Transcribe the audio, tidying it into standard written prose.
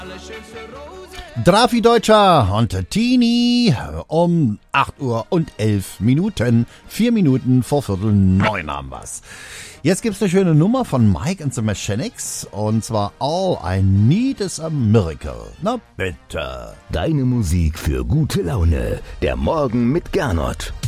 Drafi Deutscher und Tini um 8:11. 4 Minuten vor 8:45 haben wir's. Jetzt gibt's eine schöne Nummer von Mike and the Mechanics und zwar All I Need is a Miracle. Na bitte. Deine Musik für gute Laune. Der Morgen mit Gernot.